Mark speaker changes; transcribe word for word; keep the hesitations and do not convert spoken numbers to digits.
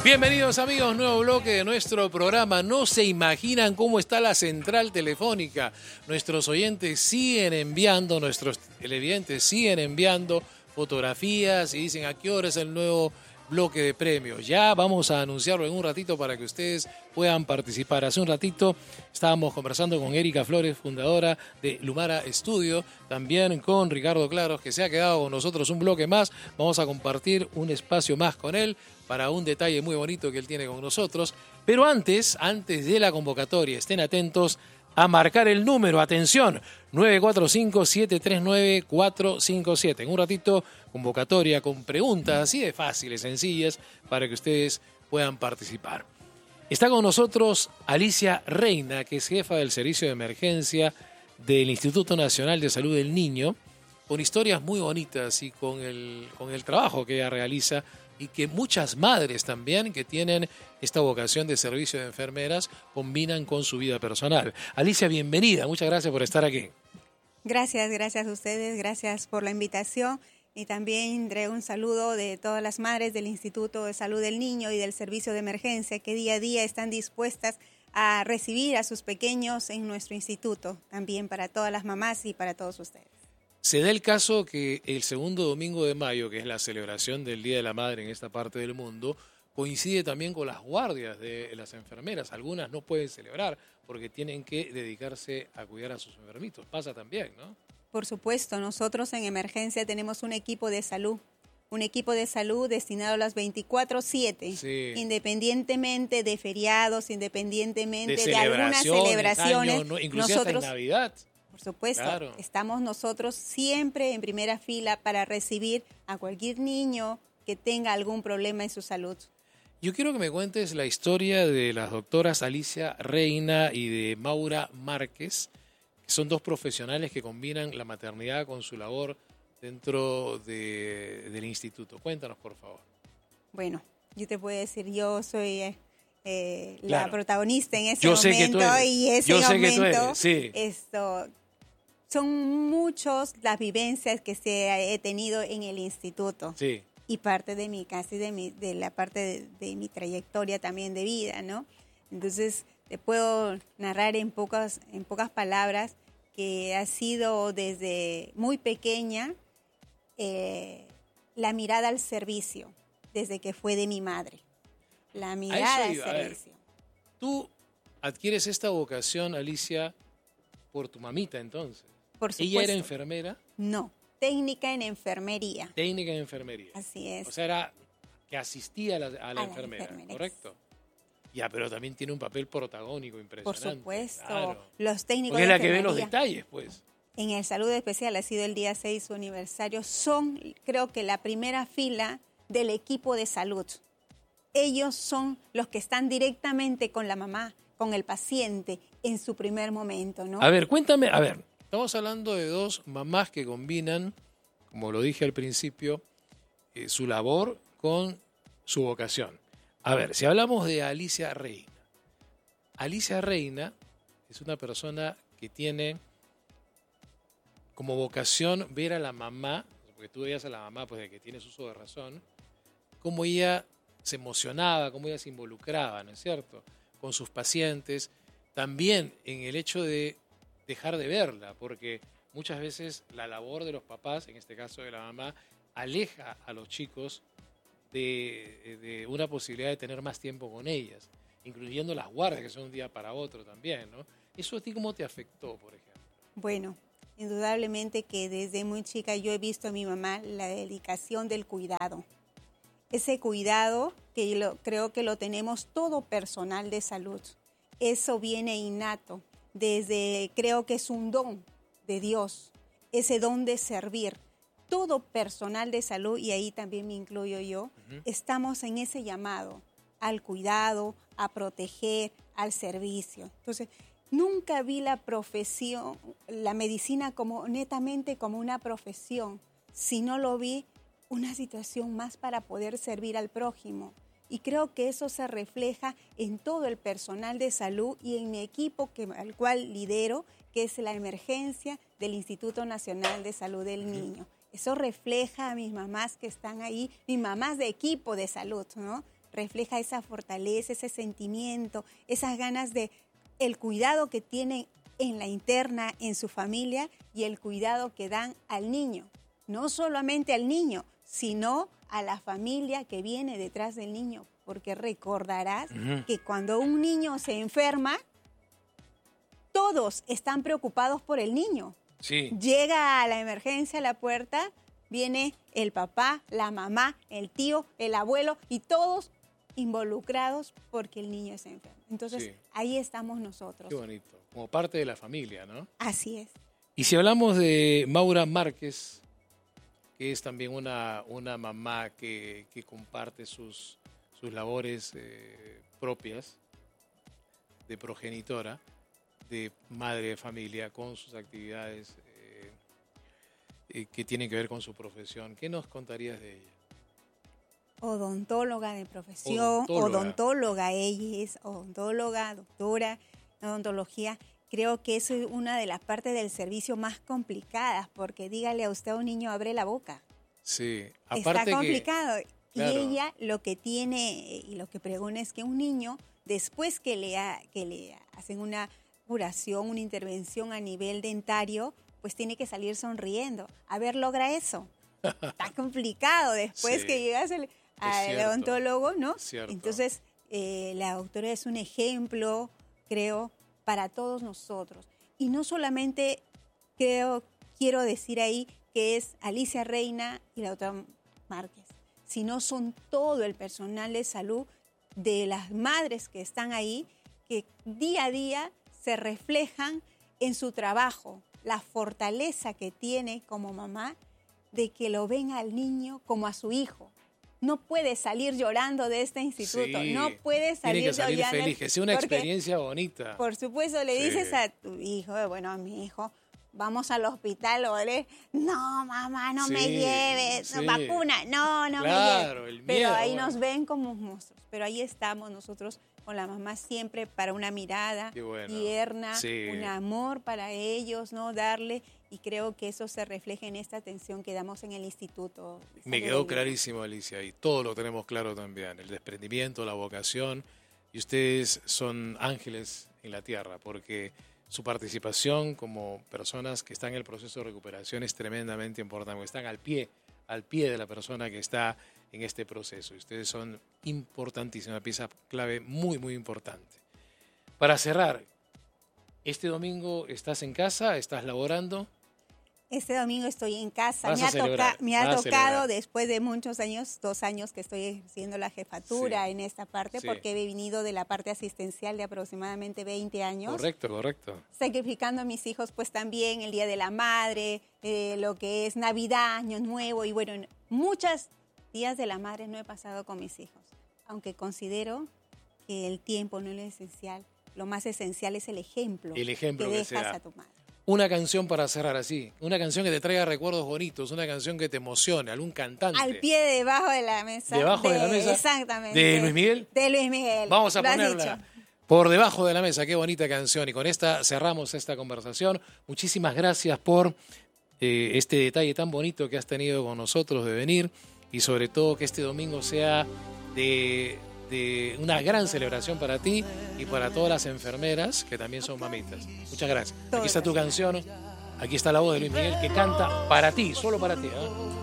Speaker 1: Bienvenidos amigos, nuevo bloque de nuestro programa. No se imaginan cómo está la central telefónica. Nuestros oyentes siguen enviando, nuestros televidentes siguen enviando fotografías y dicen a qué hora es el nuevo bloque de premios. Ya vamos a anunciarlo en un ratito para que ustedes puedan participar. Hace un ratito estábamos conversando con Erika Flores, fundadora de Lumara Studio, también con Ricardo Claros, que se ha quedado con nosotros un bloque más. Vamos a compartir un espacio más con él para un detalle muy bonito que él tiene con nosotros. Pero antes, antes de la convocatoria, estén atentos a marcar el número. Atención, nueve cuatro cinco, siete tres nueve, cuatro cinco siete. En un ratito, convocatoria con preguntas así de fáciles, sencillas, para que ustedes puedan participar. Está con nosotros Alicia Reina, que es jefa del Servicio de Emergencia del Instituto Nacional de Salud del Niño, con historias muy bonitas y con el, con el trabajo que ella realiza y que muchas madres también que tienen esta vocación de servicio de enfermeras combinan con su vida personal. Alicia, bienvenida. Muchas gracias por estar aquí.
Speaker 2: Gracias, gracias a ustedes. Gracias por la invitación. Y también traigo un saludo de todas las madres del Instituto de Salud del Niño y del Servicio de Emergencia que día a día están dispuestas a recibir a sus pequeños en nuestro instituto. También para todas las mamás y para todos ustedes.
Speaker 1: Se da el caso que el segundo domingo de mayo, que es la celebración del Día de la Madre en esta parte del mundo, coincide también con las guardias de las enfermeras. Algunas no pueden celebrar porque tienen que dedicarse a cuidar a sus enfermitos. Pasa también, ¿no?
Speaker 2: Por supuesto, nosotros en emergencia tenemos un equipo de salud, un equipo de salud destinado a las veinticuatro siete, sí. Independientemente de feriados, independientemente de, de algunas celebraciones.
Speaker 1: Años, ¿no? Inclusive
Speaker 2: nosotros,
Speaker 1: hasta en Navidad.
Speaker 2: Por supuesto, claro. Estamos nosotros siempre en primera fila para recibir a cualquier niño que tenga algún problema en su salud.
Speaker 1: Yo quiero que me cuentes la historia de las doctoras Alicia Reina y de Maura Márquez, que son dos profesionales que combinan la maternidad con su labor dentro de, del instituto. Cuéntanos, por favor.
Speaker 2: Bueno, yo te puedo decir, yo soy eh, la
Speaker 1: claro.
Speaker 2: protagonista en ese
Speaker 1: yo
Speaker 2: momento.
Speaker 1: Sé que tú eres.
Speaker 2: Y ese
Speaker 1: yo sé
Speaker 2: momento,
Speaker 1: que tú eres. Sí.
Speaker 2: Esto, son muchos las vivencias que se he tenido en el instituto.
Speaker 1: Sí.
Speaker 2: Y parte de mi, casi de mi, de la parte de, de mi trayectoria también de vida, ¿no? Entonces, te puedo narrar en pocas, en pocas palabras que ha sido desde muy pequeña eh, la mirada al servicio, desde que fue de mi madre. La mirada al servicio.
Speaker 1: Ver, tú adquieres esta vocación, Alicia, por tu mamita, entonces.
Speaker 2: Por supuesto.
Speaker 1: ¿Ella era enfermera?
Speaker 2: No, técnica en enfermería.
Speaker 1: Técnica en enfermería.
Speaker 2: Así es.
Speaker 1: O sea, era que asistía a la, a la, a la enfermera,
Speaker 2: enfermera,
Speaker 1: ¿correcto? Ya, pero también tiene un papel protagónico impresionante.
Speaker 2: Por supuesto.
Speaker 1: Claro.
Speaker 2: Los técnicos
Speaker 1: Porque es
Speaker 2: de
Speaker 1: la que ve los detalles, pues.
Speaker 2: En el Salud Especial ha sido el día seis su aniversario. Son, creo que, la primera fila del equipo de salud. Ellos son los que están directamente con la mamá, con el paciente, en su primer momento, ¿no?
Speaker 1: A ver, cuéntame, a ver, estamos hablando de dos mamás que combinan, como lo dije al principio, eh, su labor con su vocación. A ver, si hablamos de Alicia Reina. Alicia Reina es una persona que tiene como vocación ver a la mamá, porque tú veías a la mamá pues de que tienes uso de razón, cómo ella se emocionaba, cómo ella se involucraba, ¿no es cierto?, con sus pacientes, también en el hecho de dejar de verla, porque muchas veces la labor de los papás, en este caso de la mamá, aleja a los chicos de, de una posibilidad de tener más tiempo con ellas, incluyendo las guardias, que son de un día para otro también, ¿no? ¿Eso a ti cómo te afectó, por ejemplo?
Speaker 2: Bueno, indudablemente que desde muy chica yo he visto a mi mamá la dedicación del cuidado. Ese cuidado que lo, creo que lo tenemos todo personal de salud. Eso viene innato. Desde, creo que es un don de Dios, ese don de servir. Todo personal de salud, y ahí también me incluyo yo, uh-huh. Estamos en ese llamado al cuidado, a proteger, al servicio. Entonces, nunca vi la profesión, la medicina como netamente como una profesión, sino lo vi una situación más para poder servir al prójimo. Y creo que eso se refleja en todo el personal de salud y en mi equipo que, al cual lidero, que es la emergencia del Instituto Nacional de Salud del Niño. Eso refleja a mis mamás que están ahí, mis mamás de equipo de salud, ¿no? refleja esa fortaleza, ese sentimiento, esas ganas de el cuidado que tienen en la interna, en su familia y el cuidado que dan al niño. No solamente al niño, sino a la familia que viene detrás del niño. Porque recordarás uh-huh. que cuando un niño se enferma, todos están preocupados por el niño.
Speaker 1: Sí.
Speaker 2: Llega a la emergencia a la puerta, viene el papá, la mamá, el tío, el abuelo y todos involucrados porque el niño está enfermo. Entonces, sí. ahí estamos nosotros.
Speaker 1: Qué bonito, como parte de la familia, ¿no?
Speaker 2: Así es.
Speaker 1: Y si hablamos de Maura Márquez, que es también una, una mamá que, que comparte sus, sus labores eh, propias de progenitora, de madre de familia, con sus actividades eh, eh, que tienen que ver con su profesión. ¿Qué nos contarías de ella?
Speaker 2: Odontóloga de profesión, odontóloga. odontóloga, ella es odontóloga, doctora en odontología. Creo que eso es una de las partes del servicio más complicadas, porque dígale a usted a un niño, abre la boca.
Speaker 1: Sí, aparte
Speaker 2: está complicado.
Speaker 1: Que, claro.
Speaker 2: Y ella lo que tiene y lo que pregona es que un niño, después que le, ha, que le hacen una curación, una intervención a nivel dentario, pues tiene que salir sonriendo. A ver, logra eso. Está complicado después sí. que llegas el... al odontólogo, ¿no?
Speaker 1: Cierto.
Speaker 2: Entonces, eh, la doctora es un ejemplo, creo, para todos nosotros. Y no solamente creo, quiero decir ahí que es Alicia Reina y la doctora Márquez, sino son todo el personal de salud de las madres que están ahí, que día a día se reflejan en su trabajo, la fortaleza que tiene como mamá de que lo ven al niño como a su hijo. No puedes salir llorando de este instituto,
Speaker 1: sí,
Speaker 2: no puedes salir,
Speaker 1: tiene que salir
Speaker 2: llorando.
Speaker 1: feliz, que sea una
Speaker 2: porque,
Speaker 1: experiencia bonita.
Speaker 2: Por supuesto, le
Speaker 1: sí.
Speaker 2: dices a tu hijo, bueno, a mi hijo, vamos al hospital, o le, no, mamá, no sí, me lleves, sí. no, vacuna, no, no
Speaker 1: claro,
Speaker 2: me lleves.
Speaker 1: El miedo,
Speaker 2: Pero ahí
Speaker 1: bueno.
Speaker 2: nos ven como monstruos, pero ahí estamos nosotros con la mamá siempre para una mirada
Speaker 1: bueno.
Speaker 2: tierna,
Speaker 1: sí.
Speaker 2: un amor para ellos, ¿no? Darle, y creo que eso se refleja en esta atención que damos en el instituto.
Speaker 1: Me quedó clarísimo, Alicia, y todo lo tenemos claro también, el desprendimiento, la vocación, y ustedes son ángeles en la tierra, porque su participación como personas que están en el proceso de recuperación es tremendamente importante, porque están al pie, al pie de la persona que está en este proceso. Ustedes son importantísima, pieza clave muy, muy importante. Para cerrar, ¿este domingo estás en casa? ¿Estás laborando?
Speaker 2: Este domingo estoy en casa.
Speaker 1: Vas
Speaker 2: Me ha,
Speaker 1: celebrar,
Speaker 2: toca, me ha tocado
Speaker 1: celebrar.
Speaker 2: después de muchos años, dos años que estoy ejerciendo la jefatura
Speaker 1: sí.
Speaker 2: en esta parte,
Speaker 1: sí.
Speaker 2: porque he venido de la parte asistencial de aproximadamente veinte años.
Speaker 1: Correcto, correcto.
Speaker 2: Sacrificando a mis hijos, pues también el Día de la Madre, eh, lo que es Navidad, Año Nuevo, y bueno, muchos días de la madre no he pasado con mis hijos, aunque considero que el tiempo no es lo esencial. Lo más esencial es el ejemplo,
Speaker 1: el ejemplo
Speaker 2: que,
Speaker 1: que
Speaker 2: dejas
Speaker 1: sea.
Speaker 2: a tu madre.
Speaker 1: Una canción para cerrar así, una canción que te traiga recuerdos bonitos, una canción que te emocione, algún cantante.
Speaker 2: Al pie, debajo de la mesa.
Speaker 1: ¿Debajo de, de la mesa?
Speaker 2: Exactamente.
Speaker 1: ¿De Luis Miguel?
Speaker 2: De Luis Miguel.
Speaker 1: Vamos a
Speaker 2: lo
Speaker 1: ponerla. Por debajo de la mesa, qué bonita canción. Y con esta cerramos esta conversación. Muchísimas gracias por eh, este detalle tan bonito que has tenido con nosotros de venir, y sobre todo que este domingo sea de... de una gran celebración para ti y para todas las enfermeras que también son mamitas. Muchas gracias. Aquí está tu canción, aquí está la voz de Luis Miguel que canta para ti, solo para ti, ¿eh?